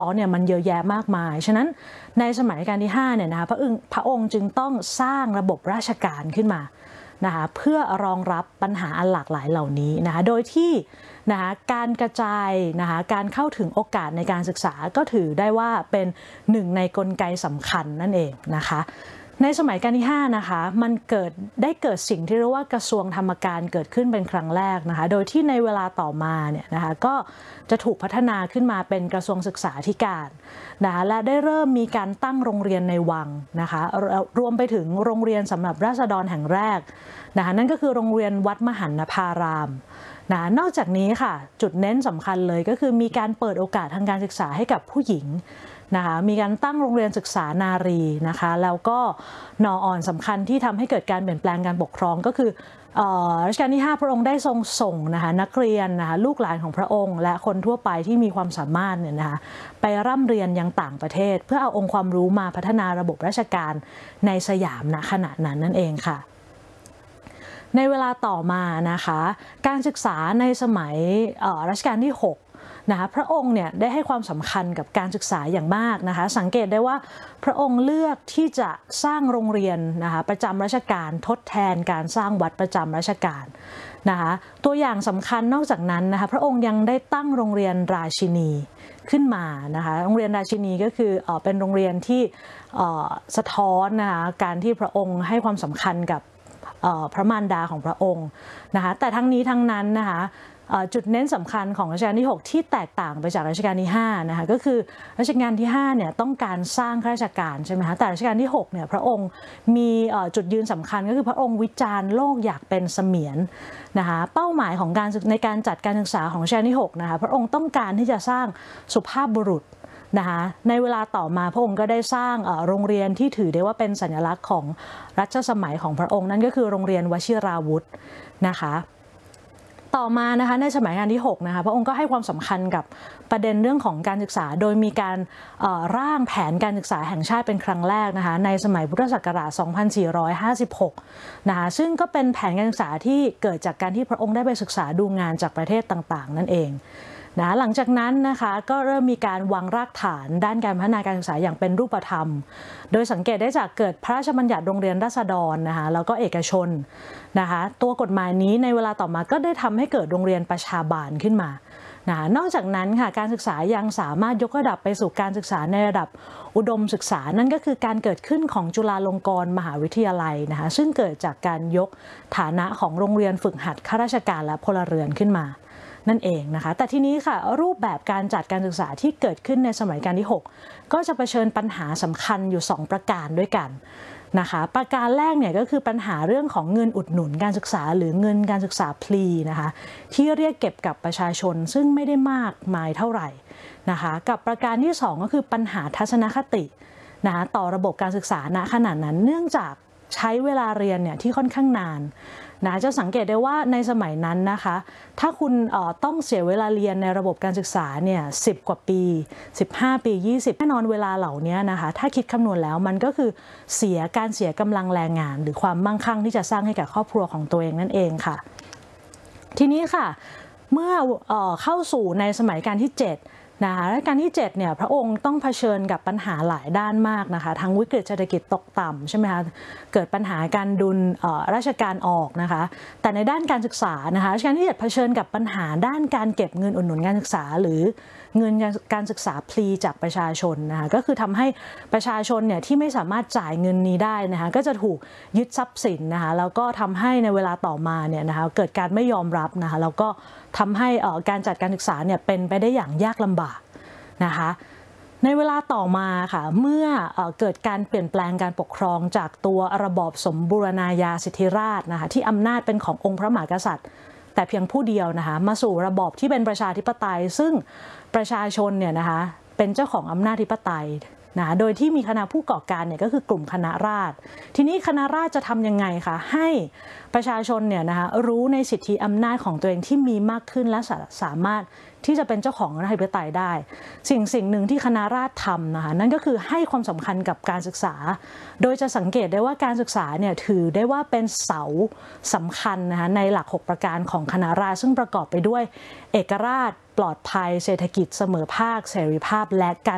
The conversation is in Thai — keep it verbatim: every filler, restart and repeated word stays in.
เนี่ยมันเยอะแยะมากมายฉะนั้นในสมัยรัชกาลที่ห้าเนี่ยนะคะพระองค์พระองค์จึงต้องสร้างระบบราชการขึ้นมานะคะเพื่อรองรับปัญหาอันหลากหลายเหล่านี้นะคะโดยที่นะคะการกระจายนะคะการเข้าถึงโอกาสในการศึกษาก็ถือได้ว่าเป็นหนึ่งในกลไกสำคัญนั่นเองนะคะในสมัยรัชกาลที่ห้านะคะมันเกิดได้เกิดสิ่งที่เรียกว่ากระทรวงธรรมการเกิดขึ้นเป็นครั้งแรกนะคะโดยที่ในเวลาต่อมาเนี่ยนะคะก็จะถูกพัฒนาขึ้นมาเป็นกระทรวงศึกษาธิการนะคะและได้เริ่มมีการตั้งโรงเรียนในวังนะคะรวมไปถึงโรงเรียนสำหรับราษฎรแห่งแรกนะคะนั่นก็คือโรงเรียนวัดมหันนภารามนะนอกจากนี้ค่ะจุดเน้นสำคัญเลยก็คือมีการเปิดโอกาสทางการศึกษาให้กับผู้หญิงนะคะมีการตั้งโรงเรียนศึกษานารีนะคะแล้วก็นออ่อนสำคัญที่ทำให้เกิดการเปลี่ยนแปลงการปกครองก็คือรัชกาลที่ห้าพระองค์ได้ทรงส่งนะคะนักเรียนนะคะลูกหลานของพระองค์และคนทั่วไปที่มีความสามารถเนี่ยนะคะไปร่ำเรียนยังต่างประเทศเพื่อเอาองค์ความรู้มาพัฒนาระบบราชการในสยามณขณะนั้นนั่นเองค่ะในเวลาต่อมานะคะการศึกษาในสมัยรัชกาลที่หกนะคะพระองค์เนี่ยได้ให้ความสำคัญกับการศึกษาอย่างมากนะคะสังเกตได้ว่าพระองค์เลือกที่จะสร้างโรงเรียนนะคะประจำราชการทดแทนการสร้างวัดประจำราชการนะคะตัวอย่างสำคัญนอกจากนั้นนะคะพระองค์ยังได้ตั้งโรงเรียนราชินีขึ้นมานะคะโรงเรียนราชินีก็คือเอ่อเป็นโรงเรียนที่เอ่อสะท้อนนะคะการที่พระองค์ให้ความสำคัญกับพระมารดาของพระองค์นะคะแต่ทั้งนี้ทั้งนั้นนะคะจุดเน้นสำคัญของรัชกาลที่หกที่แตกต่างไปจากรัชกาลที่ห้านะคะก็คือรัชกาลที่ห้าเนี่ยต้องการสร้างข้าราชการใช่ไหมคะแต่รัชกาลที่หกเนี่ยพระองค์มีจุดยืนสำคัญก็คือพระองค์วิจารณ์โลกอยากเป็นเสมียนนะคะเป้าหมายของการในการจัดการศึกษาของรัชกาลที่หกนะคะพระองค์ต้องการที่จะสร้างสุภาพบุรุษนะคะในเวลาต่อมาพระองค์ก็ได้สร้างโรงเรียนที่ถือได้ว่าเป็นสัญลักษณ์ของรัชสมัยของพระองค์นั่นก็คือโรงเรียนวชิราวุธนะคะต่อมานะคะในสมัยรัชกาลที่หกนะคะพระองค์ก็ให้ความสำคัญกับประเด็นเรื่องของการศึกษาโดยมีการร่างแผนการศึกษาแห่งชาติเป็นครั้งแรกนะคะในสมัยพุทธศักราช สองพันสี่ร้อยห้าสิบหก นะคะซึ่งก็เป็นแผนการศึกษาที่เกิดจากการที่พระองค์ได้ไปศึกษาดูงานจากประเทศต่างๆนั่นเองนะหลังจากนั้นนะคะก็เริ่มมีการวางรากฐานด้านการพัฒนาการศึกษาอย่างเป็นรูปธรรมโดยสังเกตได้จากเกิดพระราชบัญญัติโรงเรียนราษฎรนะคะแล้วก็เอกชนนะคะตัวกฎหมายนี้ในเวลาต่อมาก็ได้ทำให้เกิดโรงเรียนประชาบาลขึ้นมานะคะนอกจากนั้นค่ะการศึกษายังสามารถยกระดับไปสู่การศึกษาในระดับอุดมศึกษานั่นก็คือการเกิดขึ้นของจุฬาลงกรณ์มหาวิทยาลัยนะคะซึ่งเกิดจากการยกฐานะของโรงเรียนฝึกหัดข้าราชการและพลเรือนขึ้นมานั่นเองนะคะแต่ทีนี้ค่ะรูปแบบการจัดการศึกษาที่เกิดขึ้นในสมัยรัชกาลที่หกก็จะเผชิญปัญหาสำคัญอยู่สองประการด้วยกันนะคะประการแรกเนี่ยก็คือปัญหาเรื่องของเงินอุดหนุนการศึกษาหรือเงินการศึกษาพลีนะคะที่เรียกเก็บกับประชาชนซึ่งไม่ได้มากมายเท่าไหร่นะคะกับประการที่สองก็คือปัญหาทัศนคตินะคะต่อระบบการศึกษาณขณะนั้นเนื่องจากใช้เวลาเรียนเนี่ยที่ค่อนข้างนานนะจะสังเกตได้ว่าในสมัยนั้นนะคะถ้าคุณต้องเสียเวลาเรียนในระบบการศึกษาเนี่ยสิบกว่าปีสิบห้าปียี่สิบแน่นอนเวลาเหล่านี้นะคะถ้าคิดคำนวณแล้วมันก็คือเสียการเสียกำลังแรงงานหรือความมั่งคั่งที่จะสร้างให้กับครอบครัวของตัวเองนั่นเองค่ะทีนี้ค่ะเมื่อเข้าสู่ในสมัยรัชกาลที่เจ็ดนะคะรัชกาลที่เจ็ดเนี่ยพระองค์ต้องเผชิญกับปัญหาหลายด้านมากนะคะทั้งวิกฤตเศรษฐกิจตกต่ำใช่ไหมคะเกิดปัญหาการดุลราชการออกนะคะแต่ในด้านการศึกษานะคะรัชกาลที่เจ็ดเผชิญกับปัญหาด้านการเก็บเงินอุดหนุนการศึกษาหรือเงินการศึกษาพลีจากประชาชนนะคะก็คือทำให้ประชาชนเนี่ยที่ไม่สามารถจ่ายเงินนี้ได้นะคะก็จะถูกยึดทรัพย์สินนะคะแล้วก็ทำให้ในเวลาต่อมาเนี่ยนะคะเกิดการไม่ยอมรับนะคะแล้วก็ทำให้การจัดการศึกษาเนี่ยเป็นไปได้อย่างยากลำบากนะคะในเวลาต่อมาค่ะเมื่อเกิดการเปลี่ยนแปลงการปกครองจากตัวระบอบสมบูรณาญาสิทธิราชย์นะคะที่อำนาจเป็นขององค์พระมหากษัตริย์แต่เพียงผู้เดียวนะคะมาสู่ระบอบที่เป็นประชาธิปไตยซึ่งประชาชนเนี่ยนะคะเป็นเจ้าของอำนาจธิปไตยนะโดยที่มีคณะผู้ก่อการเนี่ยก็คือกลุ่มคณะราษฎรทีนี้คณะราษฎรจะทำยังไงคะให้ประชาชนเนี่ยนะคะรู้ในสิทธิอำนาจของตัวเองที่มีมากขึ้นและสามารถที่จะเป็นเจ้าของอำนาจธิปไตยได้สิ่งสิ่งหนึ่งที่คณะราษฎรทำนะคะนั่นก็คือให้ความสำคัญกับการศึกษาโดยจะสังเกตได้ว่าการศึกษาเนี่ยถือได้ว่าเป็นเสาสำคัญนะคะในหลักหกประการของคณะราษฎรซึ่งประกอบไปด้วยเอกราชปลอดภัยเศรษฐกิจเสมอภาคเสรีภาพและการ